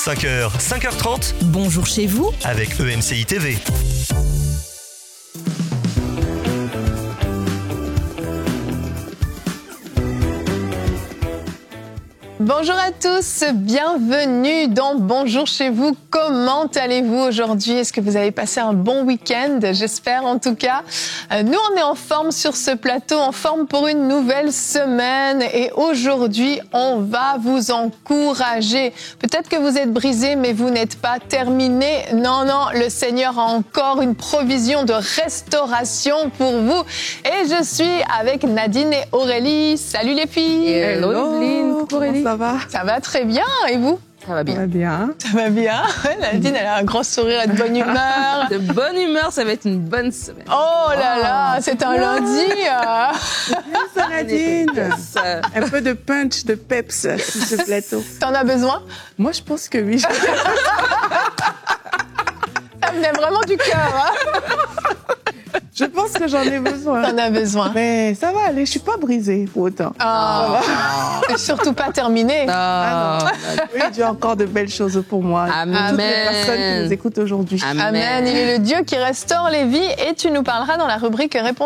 5h, 5h30, Bonjour chez vous. avec EMCI TV. Bonjour à tous, bienvenue dans Bonjour chez vous. Comment allez-vous aujourd'hui? Est-ce que vous avez passé un bon week-end? J'espère en tout cas. Nous, on est en forme sur ce plateau, en forme pour une nouvelle semaine. Et aujourd'hui, on va vous encourager. Peut-être que vous êtes brisé, mais vous n'êtes pas terminé. Non, le Seigneur a encore une provision de restauration pour vous. Et je suis avec Nadine et Aurélie. Salut les filles! Hello, Evelyne. Coucou Aurélie. Ça va? Ça va très bien, et vous? Ça va bien. Ça va bien. Ça va bien. Nadine, elle a un grand sourire et de bonne humeur. De bonne humeur, ça va être une bonne semaine. Oh là là, c'est un lundi. Ça, Nadine. Ça- Un peu de punch, de peps sur ce plateau. T'en as besoin? Moi, je pense que oui. Ça venait vraiment du cœur. Hein? Je pense que j'en ai besoin. T'en as besoin. Mais ça va aller, je suis pas brisée pour autant. C'est surtout pas terminé. Ah, Oui, Dieu a encore de belles choses pour moi. Amen. Toutes les personnes qui nous écoutent aujourd'hui. Amen. Il est le Dieu qui restaure les vies et tu nous parleras dans la rubrique Réponse